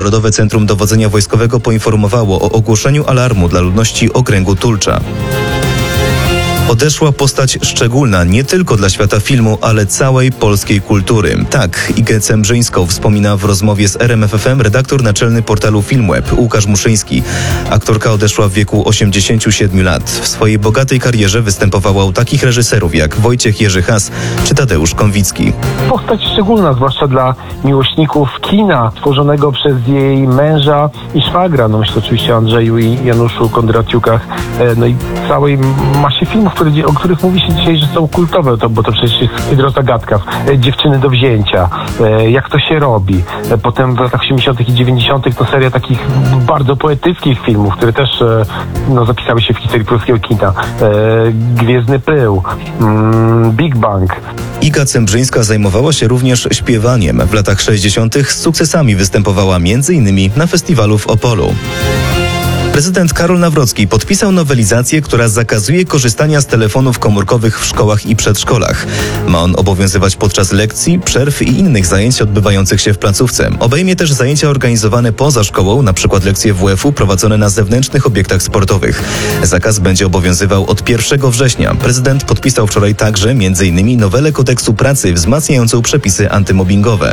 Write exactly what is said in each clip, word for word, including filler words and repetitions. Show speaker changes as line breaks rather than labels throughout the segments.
Narodowe Centrum Dowodzenia Wojskowego poinformowało o ogłoszeniu alarmu dla ludności okręgu Tulcza. Odeszła postać szczególna nie tylko dla świata filmu, ale całej polskiej kultury. Tak, Igę Cembrzyńską wspomina w rozmowie z R M F F M redaktor naczelny portalu Filmweb Łukasz Muszyński. Aktorka odeszła w wieku osiemdziesięciu siedmiu lat. W swojej bogatej karierze występowała u takich reżyserów jak Wojciech Jerzy Has czy Tadeusz Konwicki.
Postać szczególna, zwłaszcza dla miłośników kina, tworzonego przez jej męża i szwagra. No myślę oczywiście o Andrzeju i Januszu Kondraciukach, no i całej masie filmów, które, o których mówi się dzisiaj, że są kultowe, to, bo to przecież jest Hydrozagadka, Dziewczyny do wzięcia, Jak to się robi. Potem w latach osiemdziesiątych i dziewięćdziesiątych to seria takich bardzo poetyckich filmów, które też no, zapisały się w historii polskiego kina. Gwiezdny pył, Big Bang.
Iga Cembrzyńska zajmowała się również śpiewaniem. W latach sześćdziesiątych z sukcesami występowała między innymi na festiwalu w Opolu. Prezydent Karol Nawrocki podpisał nowelizację, która zakazuje korzystania z telefonów komórkowych w szkołach i przedszkolach. Ma on obowiązywać podczas lekcji, przerw i innych zajęć odbywających się w placówce. Obejmie też zajęcia organizowane poza szkołą, np. lekcje W F u prowadzone na zewnętrznych obiektach sportowych. Zakaz będzie obowiązywał od pierwszego września. Prezydent podpisał wczoraj także między innymi nowelę kodeksu pracy wzmacniającą przepisy antymobbingowe.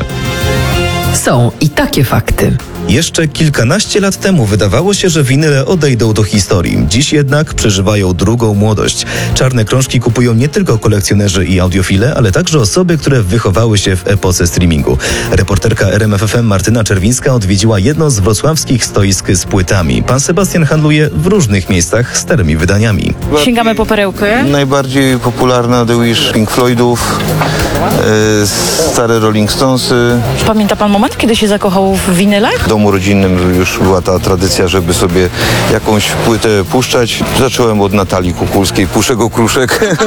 Są i takie fakty.
Jeszcze kilkanaście lat temu wydawało się, że winyle odejdą do historii. Dziś jednak przeżywają drugą młodość. Czarne krążki kupują nie tylko kolekcjonerzy i audiofile, ale także osoby, które wychowały się w epoce streamingu. Reporterka R M F F M Martyna Czerwińska odwiedziła jedno z wrocławskich stoisk z płytami. Pan Sebastian handluje w różnych miejscach starymi wydaniami.
Sięgamy po perełkę.
Najbardziej popularna The Wish Pink Floydów, e, stare Rolling Stonesy.
Pamięta pan moment, kiedy się zakochał w winylach?
W domu rodzinnym już była ta tradycja, żeby sobie jakąś płytę puszczać. Zacząłem od Natalii Kukulskiej, Puszek Okruszek.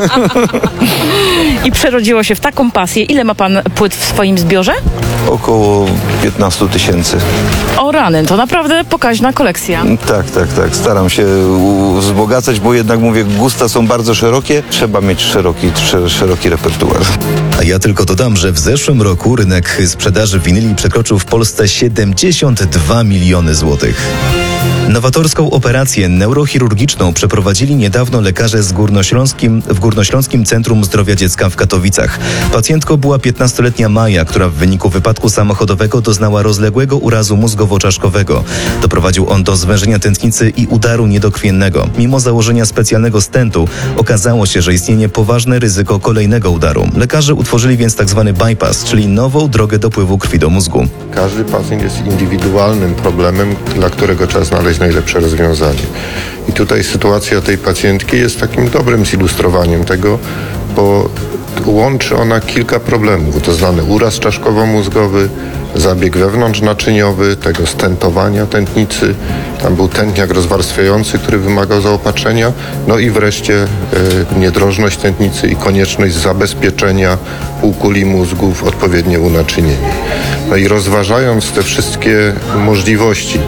I przerodziło się w taką pasję. Ile ma pan płyt w swoim zbiorze?
Około piętnaście tysięcy.
O rany, to naprawdę pokaźna kolekcja.
Tak, tak, tak. Staram się wzbogacać, bo jednak mówię, gusta są bardzo szerokie. Trzeba mieć szeroki, szeroki repertuar.
A ja tylko dodam, że w zeszłym roku rynek sprzedaży winyli przekroczył w Polsce siedemdziesiąt dwa miliony złotych. Nowatorską operację neurochirurgiczną przeprowadzili niedawno lekarze z Górnośląskim, w Górnośląskim Centrum Zdrowia Dziecka w Katowicach. Pacjentką była piętnastoletnia Maja, która w wyniku wypadku samochodowego doznała rozległego urazu mózgowo-czaszkowego. Doprowadził on do zwężenia tętnicy i udaru niedokrwiennego. Mimo założenia specjalnego stentu okazało się, że istnieje poważne ryzyko kolejnego udaru. Lekarze utworzyli więc tzw. bypass, czyli nową drogę dopływu krwi do mózgu.
Każdy pacjent jest indywidualnym problemem, dla którego trzeba znaleźć najlepsze rozwiązanie. I tutaj sytuacja tej pacjentki jest takim dobrym zilustrowaniem tego, bo łączy ona kilka problemów. To znany uraz czaszkowo-mózgowy, zabieg wewnątrznaczyniowy, tego stentowania tętnicy, tam był tętniak rozwarstwiający, który wymagał zaopatrzenia, no i wreszcie e, niedrożność tętnicy i konieczność zabezpieczenia półkuli mózgu w odpowiednie unaczynienie. No i rozważając te wszystkie możliwości,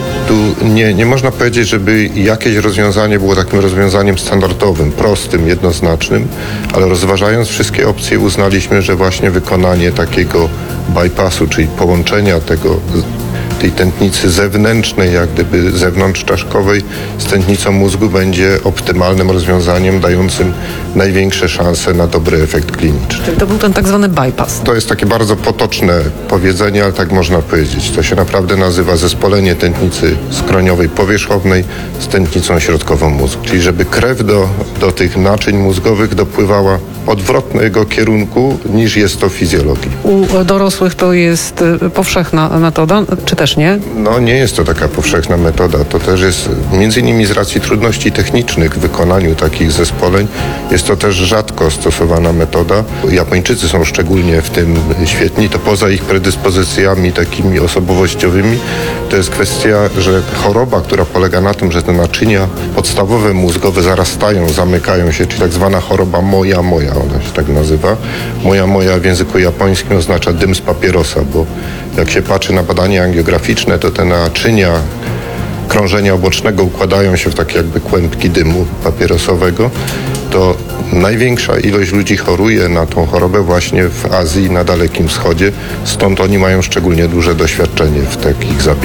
tu nie, nie można powiedzieć, żeby jakieś rozwiązanie było takim rozwiązaniem standardowym, prostym, jednoznacznym, ale rozważając wszystkie opcje uznaliśmy, że właśnie wykonanie takiego bypassu, czyli połączenia tego, tej tętnicy zewnętrznej, jak gdyby zewnątrzczaszkowej z tętnicą mózgu będzie optymalnym rozwiązaniem dającym największe szanse na dobry efekt kliniczny.
Czyli to był ten tak zwany bypass.
To jest takie bardzo potoczne powiedzenie, ale tak można powiedzieć. To się naprawdę nazywa zespolenie tętnicy skroniowej powierzchownej z tętnicą środkową mózgu. Czyli żeby krew do, do tych naczyń mózgowych dopływała odwrotnego kierunku niż jest to w fizjologii.
U dorosłych to jest powszechna metoda, czy też nie?
No nie jest to taka powszechna metoda. To też jest między innymi z racji trudności technicznych w wykonaniu takich zespoleń. Jest to też rzadko stosowana metoda. Japończycy są szczególnie w tym świetni. To poza ich predyspozycjami takimi osobowościowymi, to jest kwestia, że choroba, która polega na tym, że te naczynia podstawowe mózgowe zarastają, zamykają się, czyli tak zwana choroba moja moja, ona się tak nazywa. Moja moja w języku japońskim oznacza dym z papierosa, bo jak się patrzy na badania angiograficzne, to te naczynia krążenia obocznego układają się w takie jakby kłębki dymu papierosowego, to największa ilość ludzi choruje na tą chorobę właśnie w Azji i na Dalekim Wschodzie, stąd oni mają szczególnie duże doświadczenie w takich zabiegach.